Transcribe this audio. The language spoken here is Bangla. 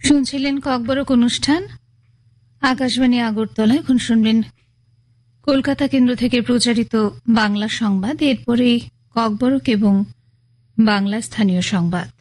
শুনছিলেন ককবরক অনুষ্ঠান আকাশবাণী আগরতলা। এখন শুনবেন কলকাতা কেন্দ্র থেকে প্রচারিত বাংলা সংবাদ। এরপরেই ককবরক এবং বাংলা স্থানীয় সংবাদ।